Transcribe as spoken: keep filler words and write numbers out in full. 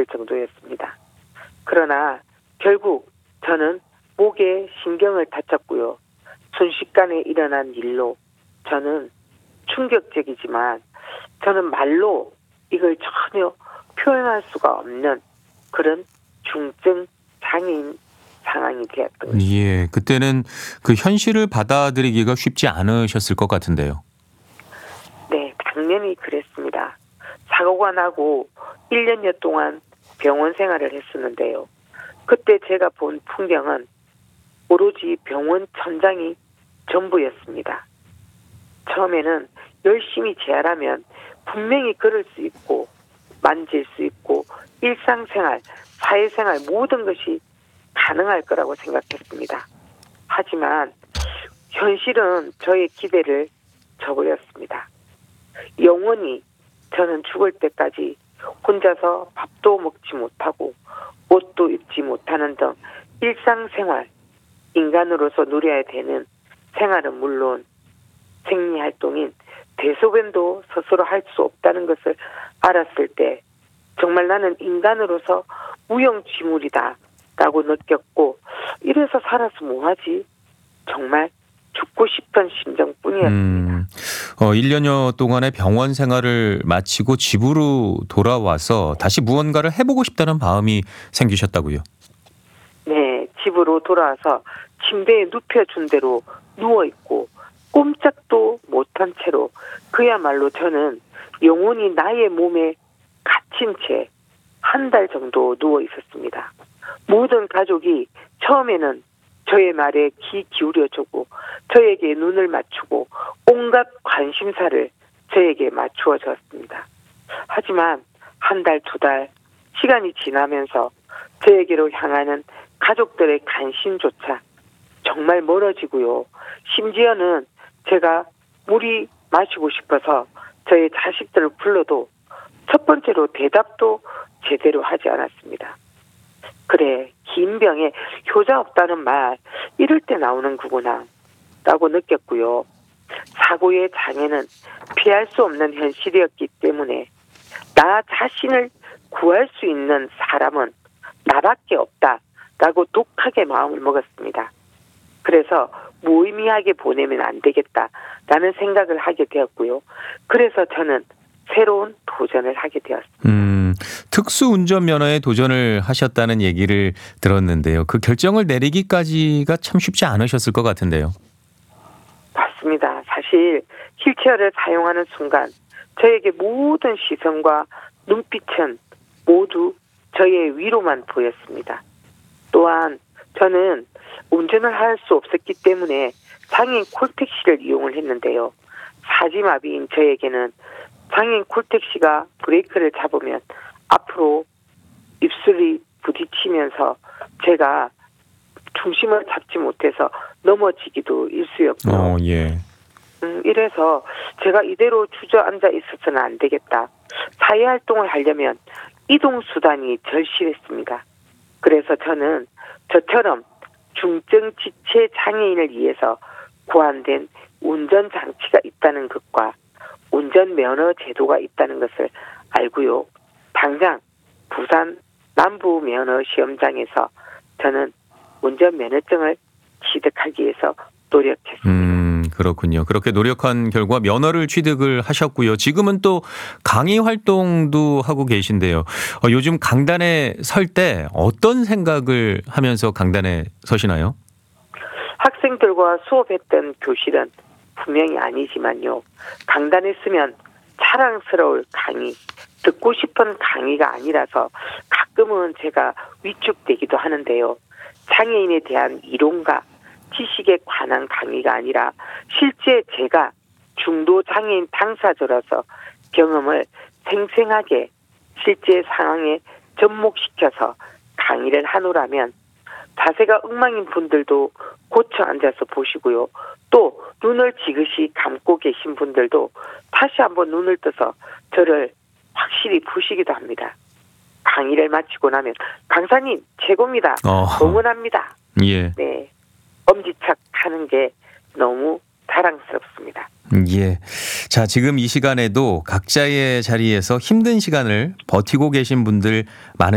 정도였습니다. 그러나 결국 저는 목에 신경을 다쳤고요. 순식간에 일어난 일로 저는 충격적이지만 저는 말로 이걸 전혀 표현할 수가 없는 그런 중증 장애인 상황이 되었던 거죠. 예, 그때는 그 현실을 받아들이기가 쉽지 않으셨을 것 같은데요. 네, 당연히 그랬습니다. 사고가 나고 일 년여 동안 병원 생활을 했었는데요. 그때 제가 본 풍경은 오로지 병원 천장이 전부였습니다. 처음에는 열심히 재활하면 분명히 걸을 수 있고 만질 수 있고 일상생활, 사회생활 모든 것이 가능할 거라고 생각했습니다. 하지만 현실은 저의 기대를 저버렸습니다. 영원히 저는 죽을 때까지 혼자서 밥도 먹지 못하고 옷도 입지 못하는 등 일상생활, 인간으로서 누려야 되는 생활은 물론 생리활동인 대소변도 스스로 할 수 없다는 것을 알았을 때 정말 나는 인간으로서 무용지물이다 라고 느꼈고, 이래서 살아서 뭐하지? 정말 죽고 싶은 심정뿐이었습니다. 음, 어, 일 년여 동안의 병원 생활을 마치고 집으로 돌아와서 다시 무언가를 해보고 싶다는 마음이 생기셨다고요? 네, 집으로 돌아와서 침대에 눕혀준 대로 누워있고 꼼짝도 못한 채로 그야말로 저는 영혼이 나의 몸에 갇힌 채 한 달 정도 누워 있었습니다. 모든 가족이 처음에는 저의 말에 귀 기울여주고 저에게 눈을 맞추고 온갖 관심사를 저에게 맞추어 줬습니다. 하지만 한 달, 두 달 시간이 지나면서 저에게로 향하는 가족들의 관심조차 정말 멀어지고요. 심지어는 제가 물이 마시고 싶어서 저의 자식들을 불러도 첫 번째로 대답도 제대로 하지 않았습니다. 그래, 긴 병에 효자 없다는 말 이럴 때 나오는 거구나 라고 느꼈고요. 사고의 장애는 피할 수 없는 현실이었기 때문에 나 자신을 구할 수 있는 사람은 나밖에 없다라고 독하게 마음을 먹었습니다. 그래서 무의미하게 보내면 안 되겠다라는 생각을 하게 되었고요. 그래서 저는 새로운 도전을 하게 되었습니다. 음, 특수운전면허에 도전을 하셨다는 얘기를 들었는데요. 그 결정을 내리기까지가 참 쉽지 않으셨을 것 같은데요. 맞습니다. 사실 휠체어를 사용하는 순간 저에게 모든 시선과 눈빛은 모두 저의 위로만 보였습니다. 또한 저는 운전을 할 수 없었기 때문에 장애인 콜택시를 이용을 했는데요. 사지마비인 저에게는 장애인 콜택시가 브레이크를 잡으면 앞으로 입술이 부딪히면서 제가 중심을 잡지 못해서 넘어지기도 일쑤였고요. 어, 예. 음, 이래서 제가 이대로 주저앉아 있어서는 안 되겠다. 사회활동을 하려면 이동수단이 절실했습니다. 그래서 저는 저처럼 중증 지체 장애인을 위해서 고안된 운전장치가 있다는 것과 운전면허 제도가 있다는 것을 알고요. 당장 부산 남부면허시험장에서 저는 운전면허증을 취득하기 위해서 노력했습니다. 음, 그렇군요. 그렇게 노력한 결과 면허를 취득을 하셨고요. 지금은 또 강의 활동도 하고 계신데요. 어, 요즘 강단에 설 때 어떤 생각을 하면서 강단에 서시나요? 학생들과 수업했던 교실은 분명히 아니지만요. 강단에 쓰면 자랑스러울 강의, 듣고 싶은 강의가 아니라서 가끔은 제가 위축되기도 하는데요. 장애인에 대한 이론과 지식에 관한 강의가 아니라 실제 제가 중도 장애인 당사자로서 경험을 생생하게 실제 상황에 접목시켜서 강의를 하노라면 자세가 엉망인 분들도 고쳐 앉아서 보시고요. 또 눈을 지그시 감고 계신 분들도 다시 한번 눈을 떠서 저를 확실히 보시기도 합니다. 강의를 마치고 나면 강사님 최고입니다. 어. 응원합니다. 예. 네, 엄지척하는 게 너무 자랑스럽습니다. 예. 자, 지금 이 시간에도 각자의 자리에서 힘든 시간을 버티고 계신 분들 많으